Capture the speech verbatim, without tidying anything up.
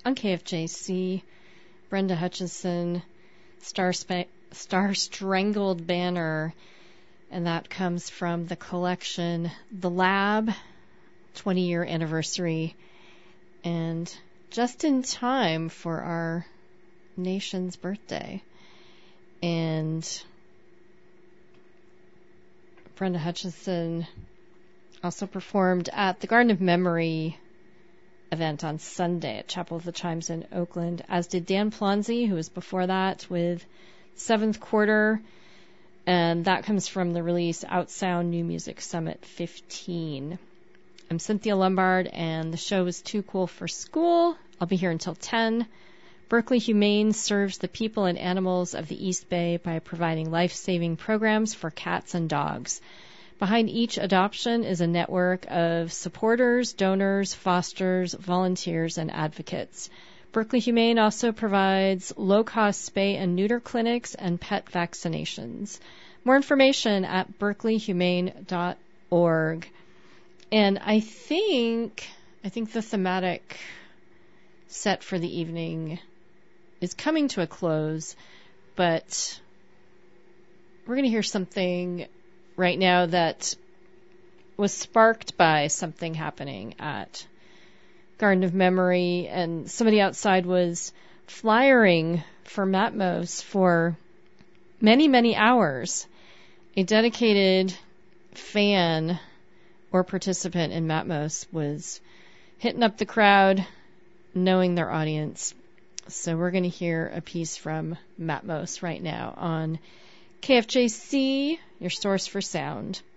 on K F J C. Brenda Hutchison, Star, Spa- Star Strangled Banner, and that comes from the collection The Lab, twenty-year anniversary, and just in time for our nation's birthday. And Brenda Hutchison also performed at the Garden of Memory event on Sunday at Chapel of the Chimes in Oakland, as did Dan Plonzi, who was before that with Seventh Quarter, and that comes from the release Outsound New Music Summit fifteen. I'm Cynthia Lombard, and the show is Too Cool for School. I'll be here until ten. Berkeley Humane serves the people and animals of the East Bay by providing life-saving programs for cats and dogs. Behind each adoption is a network of supporters, donors, fosters, volunteers, and advocates. Berkeley Humane also provides low-cost spay and neuter clinics and pet vaccinations. More information at berkeley humane dot org. And I think, I think the thematic set for the evening is coming to a close, but we're going to hear something right now that was sparked by something happening at Garden of Memory, and somebody outside was flyering for Matmos for many, many hours. A dedicated fan or participant in Matmos was hitting up the crowd, knowing their audience. So we're going to hear a piece from Matmos right now on K F J C, your source for sound.